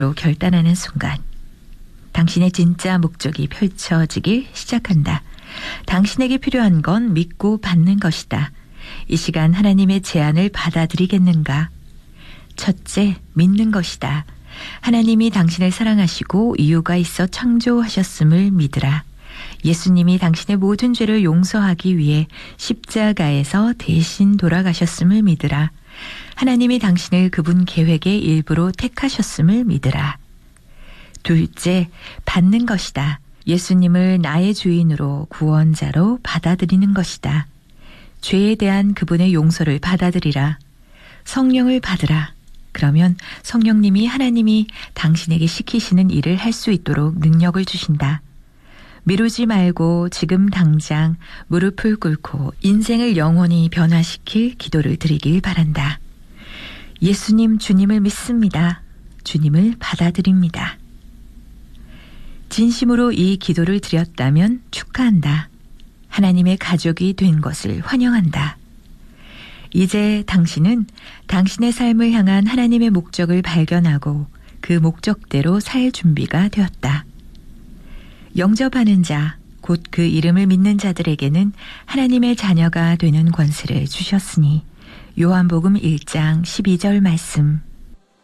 결단하는 순간 당신의 진짜 목적이 펼쳐지길 시작한다. 당신에게 필요한 건 믿고 받는 것이다. 이 시간 하나님의 제안을 받아들이겠는가? 첫째, 믿는 것이다. 하나님이 당신을 사랑하시고 이유가 있어 창조하셨음을 믿으라. 예수님이 당신의 모든 죄를 용서하기 위해 십자가에서 대신 돌아가셨음을 믿으라. 하나님이 당신을 그분 계획의 일부로 택하셨음을 믿으라. 둘째, 받는 것이다. 예수님을 나의 주인으로 구원자로 받아들이는 것이다. 죄에 대한 그분의 용서를 받아들이라. 성령을 받으라. 그러면 성령님이 하나님이 당신에게 시키시는 일을 할 수 있도록 능력을 주신다. 미루지 말고 지금 당장 무릎을 꿇고 인생을 영원히 변화시킬 기도를 드리길 바란다. 예수님, 주님을 믿습니다. 주님을 받아들입니다. 진심으로 이 기도를 드렸다면 축하한다. 하나님의 가족이 된 것을 환영한다. 이제 당신은 당신의 삶을 향한 하나님의 목적을 발견하고 그 목적대로 살 준비가 되었다. 영접하는 자, 곧 그 이름을 믿는 자들에게는 하나님의 자녀가 되는 권세를 주셨으니 요한복음 1장 12절 말씀.